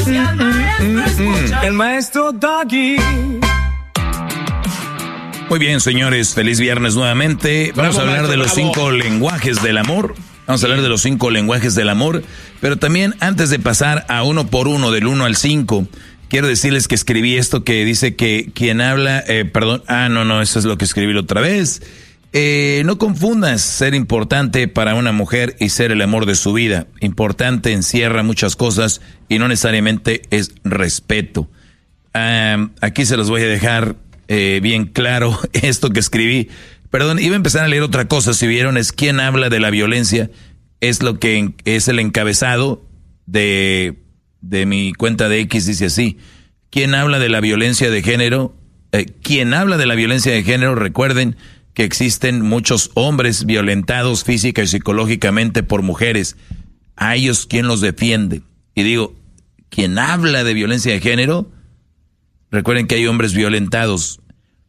El maestro Doggy. Muy bien, señores, feliz viernes nuevamente. Vamos a hablar de los 5 lenguajes del amor. Vamos a hablar de los 5 lenguajes del amor. Pero también, antes de pasar a uno por uno, del 1 al 5, quiero decirles que escribí esto que dice que quien habla... eso es lo que escribí la otra vez. No confundas ser importante para una mujer y ser el amor de su vida. Importante encierra muchas cosas y no necesariamente es respeto. Aquí se los voy a dejar bien claro esto que escribí. Perdón, iba a empezar a leer otra cosa. Si vieron, es quien habla de la violencia. Es lo que es el encabezado de mi cuenta de X. Dice así: quien habla de la violencia de género. Quien habla de la violencia de género, recuerden que existen muchos hombres violentados física y psicológicamente por mujeres. A ellos, ¿quién los defiende? Y digo, quien habla de violencia de género, recuerden que hay hombres violentados.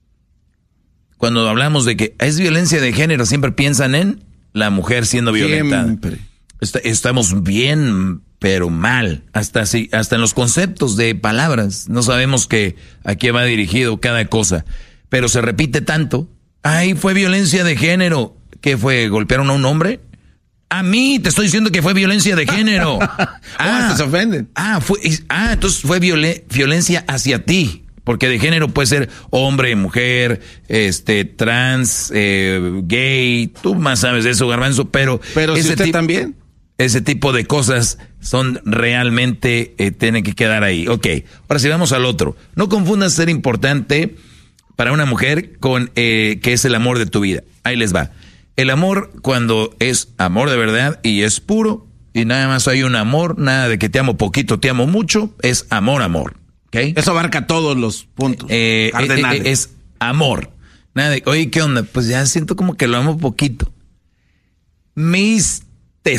Cuando hablamos de que es violencia de género, siempre piensan en la mujer siendo violentada. Siempre. Estamos bien, pero mal. Hasta en los conceptos de palabras. No sabemos a qué va dirigido cada cosa. Pero se repite tanto. Ay, fue violencia de género. ¿Qué fue? ¿Golpearon a un hombre? A mí te estoy diciendo que fue violencia de género. Se ofenden. Entonces fue violencia hacia ti. Porque de género puede ser hombre, mujer, trans, gay. Tú más sabes de eso, Garbanzo, pero si usted también. Ese tipo de cosas son realmente, tienen que quedar ahí. Ok, ahora si vamos al otro. No confundas ser importante para una mujer con que es el amor de tu vida. Ahí les va. El amor, cuando es amor de verdad y es puro, y nada más hay un amor, nada de que te amo poquito, te amo mucho, es amor. ¿Okay? Eso abarca todos los puntos. Es amor. Nada de, oye, ¿qué onda? Pues ya siento como que lo amo poquito. Mis